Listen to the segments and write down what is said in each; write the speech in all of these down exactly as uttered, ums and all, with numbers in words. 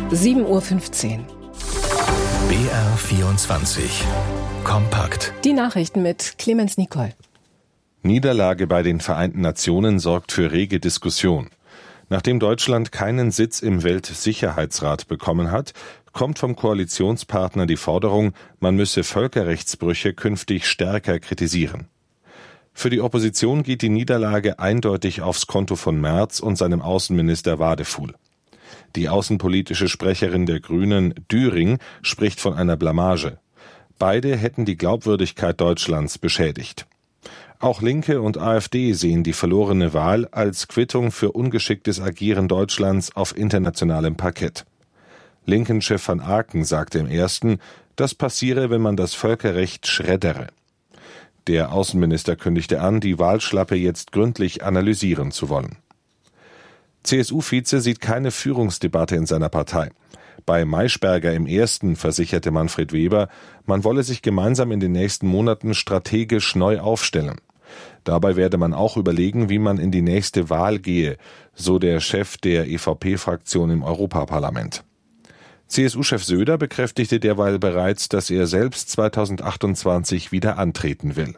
sieben Uhr fünfzehn. B R vierundzwanzig. Kompakt. Die Nachrichten mit Clemens Nicol. Niederlage bei den Vereinten Nationen sorgt für rege Diskussion. Nachdem Deutschland keinen Sitz im Weltsicherheitsrat bekommen hat, kommt vom Koalitionspartner die Forderung, man müsse Völkerrechtsbrüche künftig stärker kritisieren. Für die Opposition geht die Niederlage eindeutig aufs Konto von Merz und seinem Außenminister Wadefuhl. Die außenpolitische Sprecherin der Grünen, Düring, spricht von einer Blamage. Beide hätten die Glaubwürdigkeit Deutschlands beschädigt. Auch Linke und AfD sehen die verlorene Wahl als Quittung für ungeschicktes Agieren Deutschlands auf internationalem Parkett. Linken-Chef van Aken sagte im ersten, das passiere, wenn man das Völkerrecht schreddere. Der Außenminister kündigte an, die Wahlschlappe jetzt gründlich analysieren zu wollen. C S U-Vize sieht keine Führungsdebatte in seiner Partei. Bei Maischberger im ersten versicherte Manfred Weber, man wolle sich gemeinsam in den nächsten Monaten strategisch neu aufstellen. Dabei werde man auch überlegen, wie man in die nächste Wahl gehe, so der Chef der E V P-Fraktion im Europaparlament. C S U-Chef Söder bekräftigte derweil bereits, dass er selbst zweitausendachtundzwanzig wieder antreten will.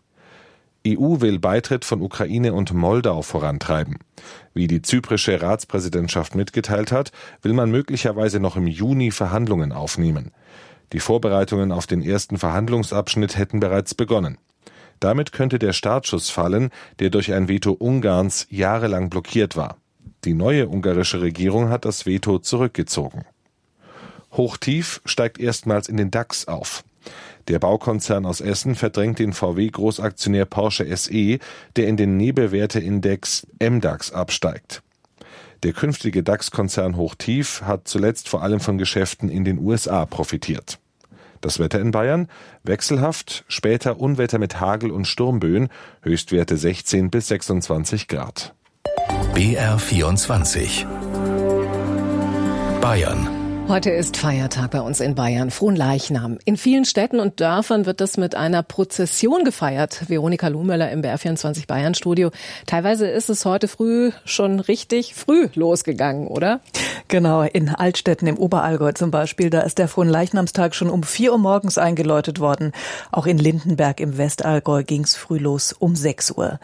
E U will Beitritt von Ukraine und Moldau vorantreiben. Wie die zyprische Ratspräsidentschaft mitgeteilt hat, will man möglicherweise noch im Juni Verhandlungen aufnehmen. Die Vorbereitungen auf den ersten Verhandlungsabschnitt hätten bereits begonnen. Damit könnte der Startschuss fallen, der durch ein Veto Ungarns jahrelang blockiert war. Die neue ungarische Regierung hat das Veto zurückgezogen. Hochtief steigt erstmals in den DAX auf. Der Baukonzern aus Essen verdrängt den V W-Großaktionär Porsche S E, der in den Nebelwerteindex M DAX absteigt. Der künftige DAX-Konzern Hochtief hat zuletzt vor allem von Geschäften in den U S A profitiert. Das Wetter in Bayern? Wechselhaft, später Unwetter mit Hagel und Sturmböen, Höchstwerte sechzehn bis sechsundzwanzig Grad. B R vierundzwanzig. Bayern. Heute ist Feiertag bei uns in Bayern, Fronleichnam. In vielen Städten und Dörfern wird das mit einer Prozession gefeiert. Veronika Luhmöller im B R vierundzwanzig Bayern Studio. Teilweise ist es heute früh schon richtig früh losgegangen, oder? Genau, in Altstetten im Oberallgäu zum Beispiel, da ist der Fronleichnamstag schon um vier Uhr morgens eingeläutet worden. Auch in Lindenberg im Westallgäu ging's früh los um sechs Uhr.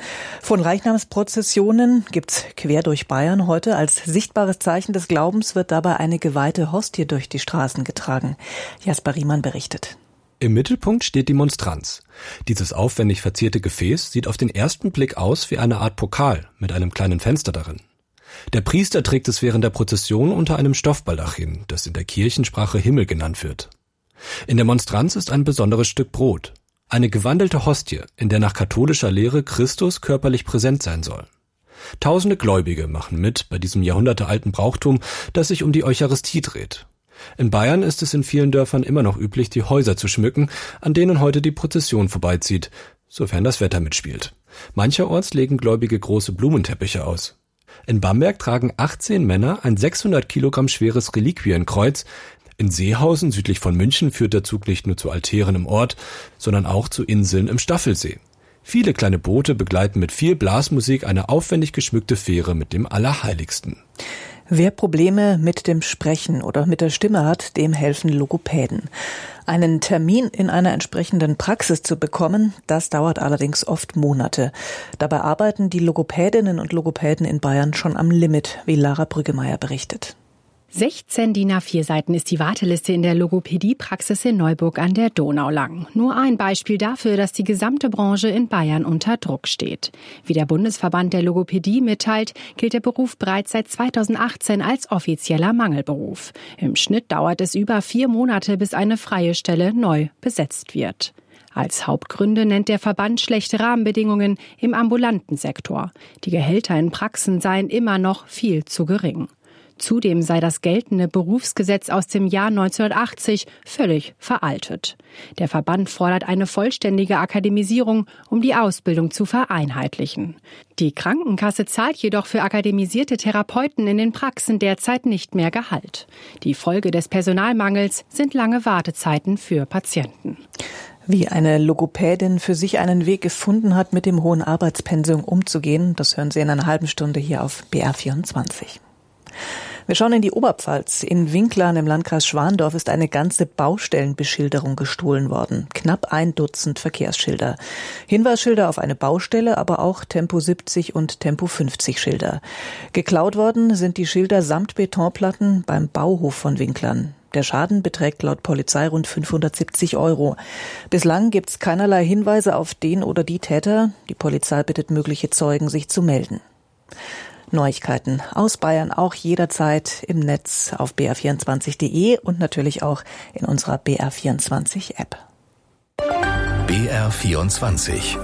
Fronleichnamsprozessionen gibt's quer durch Bayern heute. Als sichtbares Zeichen des Glaubens wird dabei eine geweihte Hostie hier durch die Straßen getragen. Jasper Riemann berichtet. Im Mittelpunkt steht die Monstranz. Dieses aufwendig verzierte Gefäß sieht auf den ersten Blick aus wie eine Art Pokal mit einem kleinen Fenster darin. Der Priester trägt es während der Prozession unter einem Stoffbaldachin, das in der Kirchensprache Himmel genannt wird. In der Monstranz ist ein besonderes Stück Brot, eine gewandelte Hostie, in der nach katholischer Lehre Christus körperlich präsent sein soll. Tausende Gläubige machen mit bei diesem jahrhundertealten Brauchtum, das sich um die Eucharistie dreht. In Bayern ist es in vielen Dörfern immer noch üblich, die Häuser zu schmücken, an denen heute die Prozession vorbeizieht, sofern das Wetter mitspielt. Mancherorts legen Gläubige große Blumenteppiche aus. In Bamberg tragen achtzehn Männer ein sechshundert Kilogramm schweres Reliquienkreuz. In Seehausen, südlich von München, führt der Zug nicht nur zu Altären im Ort, sondern auch zu Inseln im Staffelsee. Viele kleine Boote begleiten mit viel Blasmusik eine aufwendig geschmückte Fähre mit dem Allerheiligsten. Wer Probleme mit dem Sprechen oder mit der Stimme hat, dem helfen Logopäden. Einen Termin in einer entsprechenden Praxis zu bekommen, das dauert allerdings oft Monate. Dabei arbeiten die Logopädinnen und Logopäden in Bayern schon am Limit, wie Lara Brüggemeier berichtet. sechzehn D I N A vier Seiten ist die Warteliste in der Logopädiepraxis in Neuburg an der Donau lang. Nur ein Beispiel dafür, dass die gesamte Branche in Bayern unter Druck steht. Wie der Bundesverband der Logopädie mitteilt, gilt der Beruf bereits seit zweitausendachtzehn als offizieller Mangelberuf. Im Schnitt dauert es über vier Monate, bis eine freie Stelle neu besetzt wird. Als Hauptgründe nennt der Verband schlechte Rahmenbedingungen im ambulanten Sektor. Die Gehälter in Praxen seien immer noch viel zu gering. Zudem sei das geltende Berufsgesetz aus dem Jahr neunzehnhundertachtzig völlig veraltet. Der Verband fordert eine vollständige Akademisierung, um die Ausbildung zu vereinheitlichen. Die Krankenkasse zahlt jedoch für akademisierte Therapeuten in den Praxen derzeit nicht mehr Gehalt. Die Folge des Personalmangels sind lange Wartezeiten für Patienten. Wie eine Logopädin für sich einen Weg gefunden hat, mit dem hohen Arbeitspensum umzugehen, das hören Sie in einer halben Stunde hier auf B R vierundzwanzig. Wir schauen in die Oberpfalz. In Winklarn im Landkreis Schwandorf ist eine ganze Baustellenbeschilderung gestohlen worden. Knapp ein Dutzend Verkehrsschilder. Hinweisschilder auf eine Baustelle, aber auch Tempo siebzig und Tempo fünfzig Schilder. Geklaut worden sind die Schilder samt Betonplatten beim Bauhof von Winklarn. Der Schaden beträgt laut Polizei rund fünfhundertsiebzig Euro. Bislang gibt es keinerlei Hinweise auf den oder die Täter. Die Polizei bittet mögliche Zeugen, sich zu melden. Neuigkeiten aus Bayern auch jederzeit im Netz auf b r vierundzwanzig punkt de und natürlich auch in unserer B R vierundzwanzig App. B R vierundzwanzig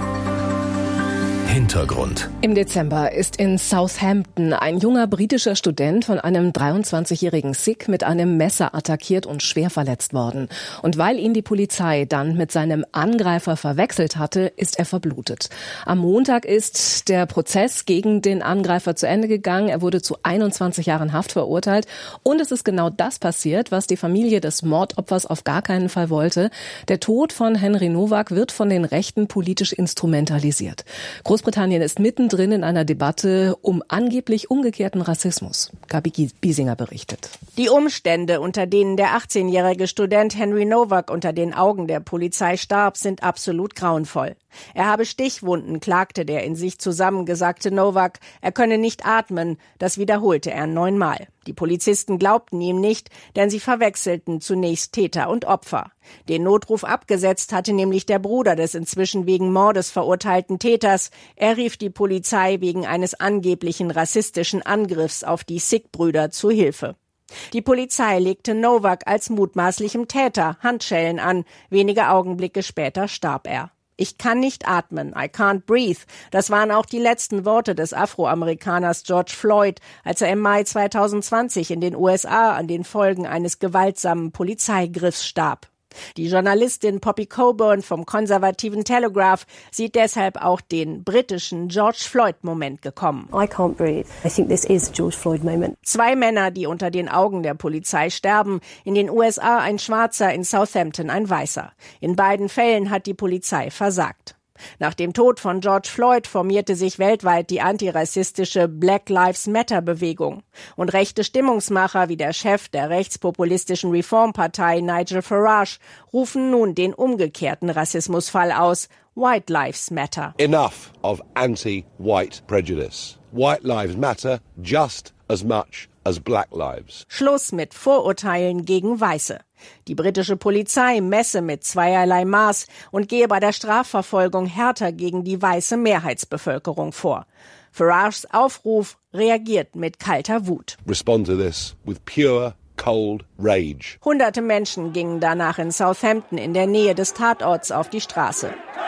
Hintergrund. Im Dezember ist in Southampton ein junger britischer Student von einem dreiundzwanzigjährigen Sikh mit einem Messer attackiert und schwer verletzt worden. Und weil ihn die Polizei dann mit seinem Angreifer verwechselt hatte, ist er verblutet. Am Montag ist der Prozess gegen den Angreifer zu Ende gegangen. Er wurde zu einundzwanzig Jahren Haft verurteilt. Und es ist genau das passiert, was die Familie des Mordopfers auf gar keinen Fall wollte. Der Tod von Henry Nowak wird von den Rechten politisch instrumentalisiert. Großbritannien ist mittendrin in einer Debatte um angeblich umgekehrten Rassismus. Gabi Biesinger berichtet. Die Umstände, unter denen der achtzehnjährige Student Henry Nowak unter den Augen der Polizei starb, sind absolut grauenvoll. Er habe Stichwunden, klagte der in sich zusammengesagte Nowak. Er könne nicht atmen, das wiederholte er neunmal. Die Polizisten glaubten ihm nicht, denn sie verwechselten zunächst Täter und Opfer. Den Notruf abgesetzt hatte nämlich der Bruder des inzwischen wegen Mordes verurteilten Täters. Er rief die Polizei wegen eines angeblichen rassistischen Angriffs auf die Sikh-Brüder zu Hilfe. Die Polizei legte Nowak als mutmaßlichem Täter Handschellen an. Wenige Augenblicke später starb er. Ich kann nicht atmen, I can't breathe. Das waren auch die letzten Worte des Afroamerikaners George Floyd, als er im Mai zweitausendzwanzig in den U S A an den Folgen eines gewaltsamen Polizeigriffs starb. Die Journalistin Poppy Coburn vom konservativen Telegraph sieht deshalb auch den britischen George Floyd-Moment gekommen. I can't breathe. I think this is George Floyd moment. Zwei Männer, die unter den Augen der Polizei sterben. In den U S A ein Schwarzer, in Southampton ein Weißer. In beiden Fällen hat die Polizei versagt. Nach dem Tod von George Floyd formierte sich weltweit die antirassistische Black Lives Matter Bewegung. Und rechte Stimmungsmacher wie der Chef der rechtspopulistischen Reformpartei Nigel Farage rufen nun den umgekehrten Rassismusfall aus. White Lives Matter. Enough of anti-white prejudice. White lives matter just as much as black lives. Schluss mit Vorurteilen gegen Weiße. Die britische Polizei messe mit zweierlei Maß und gehe bei der Strafverfolgung härter gegen die weiße Mehrheitsbevölkerung vor. Farages Aufruf reagiert mit kalter Wut. Respond to this with pure, cold rage. Hunderte Menschen gingen danach in Southampton in der Nähe des Tatorts auf die Straße.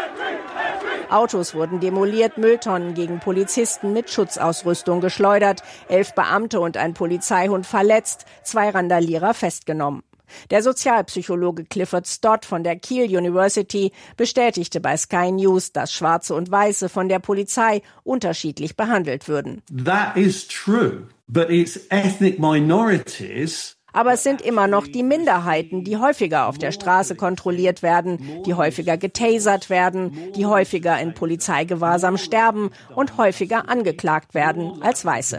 Autos wurden demoliert, Mülltonnen gegen Polizisten mit Schutzausrüstung geschleudert, elf Beamte und ein Polizeihund verletzt, zwei Randalierer festgenommen. Der Sozialpsychologe Clifford Stott von der Keele University bestätigte bei Sky News, dass Schwarze und Weiße von der Polizei unterschiedlich behandelt würden. That is true, but it's ethnic minorities. Aber es sind immer noch die Minderheiten, die häufiger auf der Straße kontrolliert werden, die häufiger getasert werden, die häufiger in Polizeigewahrsam sterben und häufiger angeklagt werden als Weiße.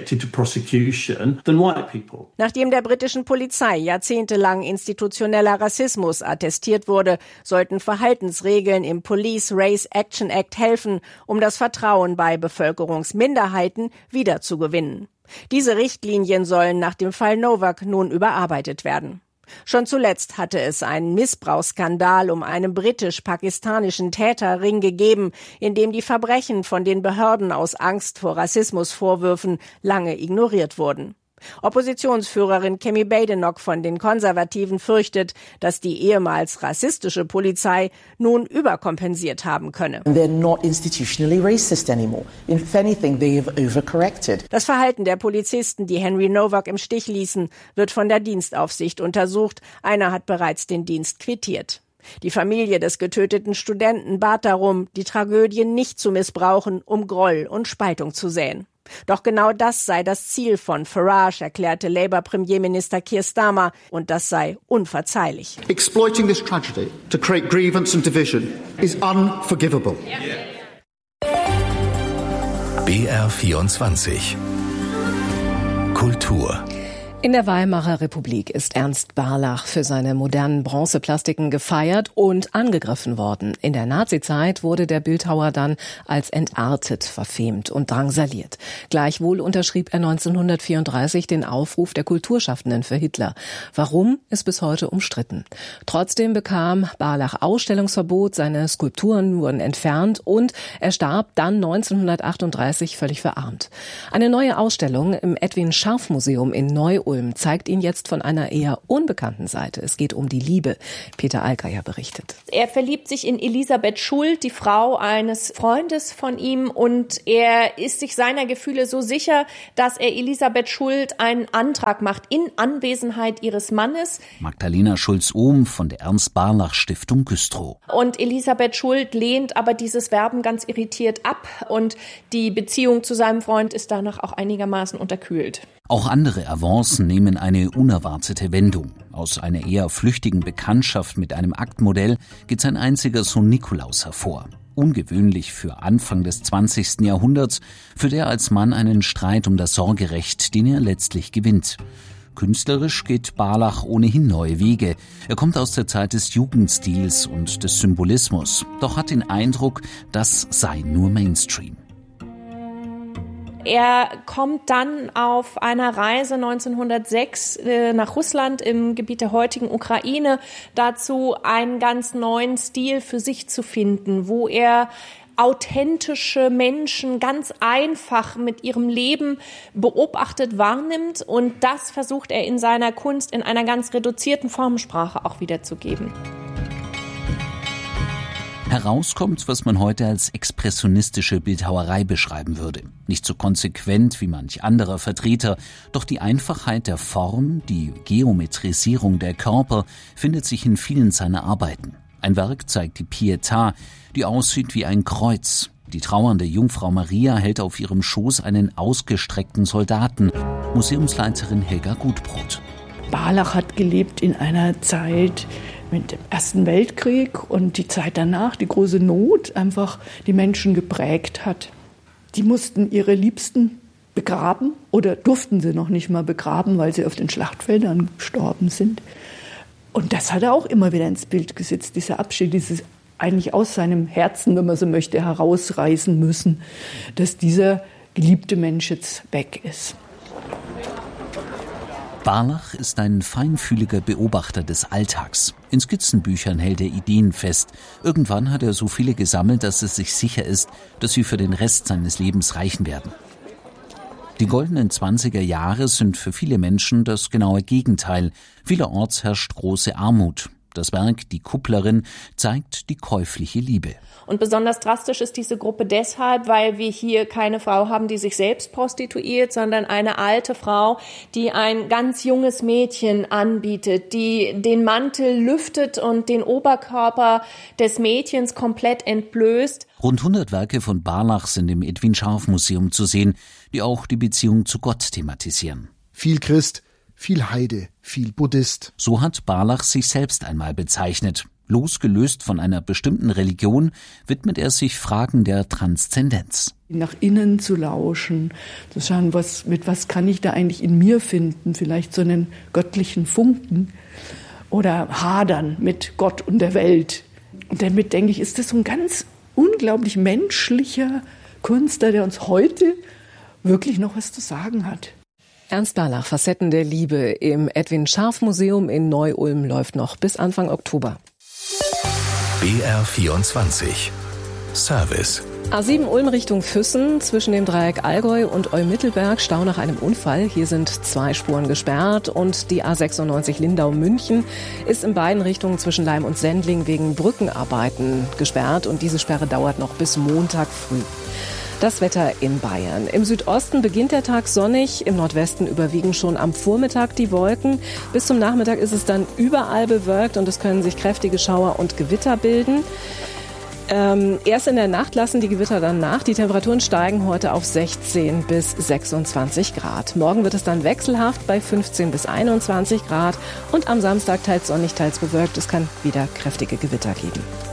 Nachdem der britischen Polizei jahrzehntelang institutioneller Rassismus attestiert wurde, sollten Verhaltensregeln im Police Race Action Act helfen, um das Vertrauen bei Bevölkerungsminderheiten wiederzugewinnen. Diese Richtlinien sollen nach dem Fall Nowak nun überarbeitet werden. Schon zuletzt hatte es einen Missbrauchsskandal um einen britisch-pakistanischen Täterring gegeben, in dem die Verbrechen von den Behörden aus Angst vor Rassismusvorwürfen lange ignoriert wurden. Oppositionsführerin Kemi Badenoch von den Konservativen fürchtet, dass die ehemals rassistische Polizei nun überkompensiert haben könne. They're not institutionally racist anymore. If anything, they have overcorrected. Das Verhalten der Polizisten, die Henry Nowak im Stich ließen, wird von der Dienstaufsicht untersucht. Einer hat bereits den Dienst quittiert. Die Familie des getöteten Studenten bat darum, die Tragödie nicht zu missbrauchen, um Groll und Spaltung zu säen. Doch genau das sei das Ziel von Farage, erklärte Labour-Premierminister Keir Starmer, und das sei unverzeihlich. Exploiting this tragedy to create grievance and division is unforgivable. B R vierundzwanzig Kultur. In der Weimarer Republik ist Ernst Barlach für seine modernen Bronzeplastiken gefeiert und angegriffen worden. In der Nazizeit wurde der Bildhauer dann als entartet verfemt und drangsaliert. Gleichwohl unterschrieb er neunzehnhundertvierunddreißig den Aufruf der Kulturschaffenden für Hitler. Warum, ist bis heute umstritten. Trotzdem bekam Barlach Ausstellungsverbot, seine Skulpturen wurden entfernt und er starb dann neunzehnhundertachtunddreißig völlig verarmt. Eine neue Ausstellung im Edwin-Scharf-Museum in Neu-Ulm zeigt ihn jetzt von einer eher unbekannten Seite. Es geht um die Liebe. Peter Alkayer berichtet. Er verliebt sich in Elisabeth Schuld, die Frau eines Freundes von ihm, und er ist sich seiner Gefühle so sicher, dass er Elisabeth Schuld einen Antrag macht in Anwesenheit ihres Mannes. Magdalena Schulz-Ohm von der Ernst-Barlach-Stiftung Güstrow. Und Elisabeth Schuld lehnt aber dieses Werben ganz irritiert ab und die Beziehung zu seinem Freund ist danach auch einigermaßen unterkühlt. Auch andere Avancen nehmen eine unerwartete Wendung. Aus einer eher flüchtigen Bekanntschaft mit einem Aktmodell geht sein einziger Sohn Nikolaus hervor. Ungewöhnlich für Anfang des zwanzigsten Jahrhunderts, führt er als Mann einen Streit um das Sorgerecht, den er letztlich gewinnt. Künstlerisch geht Barlach ohnehin neue Wege. Er kommt aus der Zeit des Jugendstils und des Symbolismus, doch hat den Eindruck, das sei nur Mainstream. Er kommt dann auf einer Reise neunzehnhundertsechs äh, nach Russland im Gebiet der heutigen Ukraine dazu, einen ganz neuen Stil für sich zu finden, wo er authentische Menschen ganz einfach mit ihrem Leben beobachtet wahrnimmt, und das versucht er in seiner Kunst in einer ganz reduzierten Formensprache auch wiederzugeben. Herauskommt, was man heute als expressionistische Bildhauerei beschreiben würde. Nicht so konsequent wie manch anderer Vertreter, doch die Einfachheit der Form, die Geometrisierung der Körper findet sich in vielen seiner Arbeiten. Ein Werk zeigt die Pietà, die aussieht wie ein Kreuz. Die trauernde Jungfrau Maria hält auf ihrem Schoß einen ausgestreckten Soldaten. Museumsleiterin Helga Gutbrot. Barlach hat gelebt in einer Zeit mit dem Ersten Weltkrieg und die Zeit danach, die große Not, einfach die Menschen geprägt hat. Die mussten ihre Liebsten begraben oder durften sie noch nicht mal begraben, weil sie auf den Schlachtfeldern gestorben sind. Und das hat er auch immer wieder ins Bild gesetzt, dieser Abschied, dieses eigentlich aus seinem Herzen, wenn man so möchte, herausreißen müssen, dass dieser geliebte Mensch jetzt weg ist. Barlach ist ein feinfühliger Beobachter des Alltags. In Skizzenbüchern hält er Ideen fest. Irgendwann hat er so viele gesammelt, dass es sich sicher ist, dass sie für den Rest seines Lebens reichen werden. Die goldenen zwanziger Jahre sind für viele Menschen das genaue Gegenteil. Vielerorts herrscht große Armut. Das Werk Die Kupplerin zeigt die käufliche Liebe. Und besonders drastisch ist diese Gruppe deshalb, weil wir hier keine Frau haben, die sich selbst prostituiert, sondern eine alte Frau, die ein ganz junges Mädchen anbietet, die den Mantel lüftet und den Oberkörper des Mädchens komplett entblößt. Rund hundert Werke von Barlach sind im Edwin-Scharf-Museum zu sehen, die auch die Beziehung zu Gott thematisieren. Viel Christ, viel Heide, viel Buddhist. So hat Barlach sich selbst einmal bezeichnet. Losgelöst von einer bestimmten Religion widmet er sich Fragen der Transzendenz. Nach innen zu lauschen, zu schauen, was, mit was kann ich da eigentlich in mir finden, vielleicht so einen göttlichen Funken oder hadern mit Gott und der Welt. Und damit, denke ich, ist das so ein ganz unglaublich menschlicher Künstler, der uns heute wirklich noch was zu sagen hat. Ernst Barlach, Facetten der Liebe im Edwin-Scharf-Museum in Neu-Ulm läuft noch bis Anfang Oktober. B R vierundzwanzig Service. A sieben Ulm Richtung Füssen, zwischen dem Dreieck Allgäu und Eumittelberg, Stau nach einem Unfall. Hier sind zwei Spuren gesperrt, und die A sechsundneunzig Lindau-München ist in beiden Richtungen zwischen Leim und Sendling wegen Brückenarbeiten gesperrt, und diese Sperre dauert noch bis Montag früh. Das Wetter in Bayern. Im Südosten beginnt der Tag sonnig, im Nordwesten überwiegen schon am Vormittag die Wolken. Bis zum Nachmittag ist es dann überall bewölkt und es können sich kräftige Schauer und Gewitter bilden. Ähm, erst in der Nacht lassen die Gewitter dann nach. Die Temperaturen steigen heute auf sechzehn bis sechsundzwanzig Grad. Morgen wird es dann wechselhaft bei fünfzehn bis einundzwanzig Grad und am Samstag teils sonnig, teils bewölkt. Es kann wieder kräftige Gewitter geben.